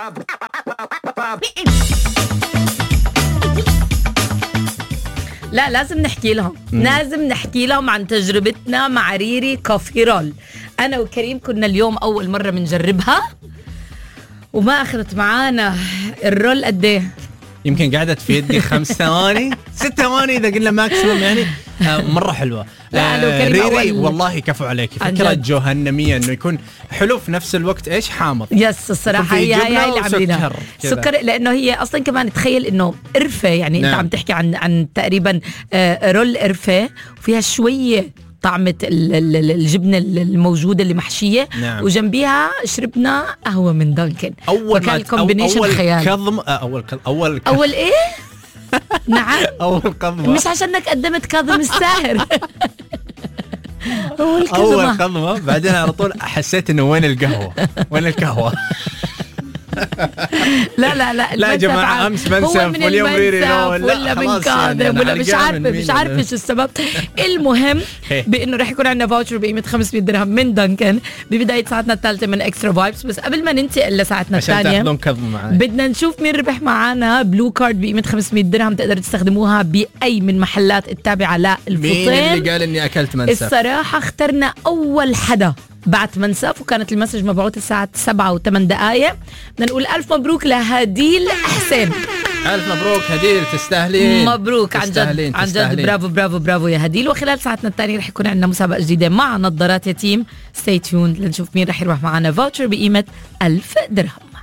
لا لازم نحكي لهم لازم نحكي لهم عن تجربتنا مع ريري كوفي رول. أنا وكريم كنا اليوم أول مرة بنجربها وما أخذت معانا الرول قد ايه؟ يمكن قعدت في يدي 5 ثواني 6 ثواني إذا قلنا ماكسيموم يعني. مرة حلوة. ريري والله كفو عليك، فكرة جهنمية إنه يكون حلو في نفس الوقت إيش حامض. يس الصراحة هي اللي عاملينها سكر، لأنه هي أصلا كمان تخيل إنه قرفة يعني. نعم. أنت عم تحكي عن تقريبا رول قرفة وفيها شوية طعمة الجبنة الموجودة اللي محشية. نعم. وجنبيها شربنا قهوة من دانكن. أول كومبينيشن خيال. كظم أول إيه؟ نعم. أول قضمة مش عشانك قدمت كاظم الساهر. أول قضمة بعدين على طول حسيت إنه وين القهوة. لا يا جماعة أمس منسف واليوم ريري ولا من كاظم ولا مش عارفة شو السبب. المهم بأنه رح يكون عندنا فاوتشر بقيمة 500 درهم من دانكن ببداية ساعتنا الثالثة من إكسترا فايبس. بس قبل ما ننتقل لساعتنا الثانية بدنا نشوف مين ربح معانا بلو كارد بقيمة 500 درهم تقدر تستخدموها بأي من محلات التابعة للفطيم. مين اللي قال إني أكلت منسف؟ الصراحة اخترنا أول حدا بعت منسف وكانت المسج مبعوث الساعة 7:08. بدنا نقول ألف مبروك لهديل حسين. ألف مبروك هديل، تستاهلين. مبروك عن جد برافو يا هديل. وخلال ساعتنا الثانية رح يكون عندنا مسابقة جديدة مع نظارات يتيم. stay tuned لنشوف مين رح يروح معنا فاوتشر بقيمة 1000 درهم.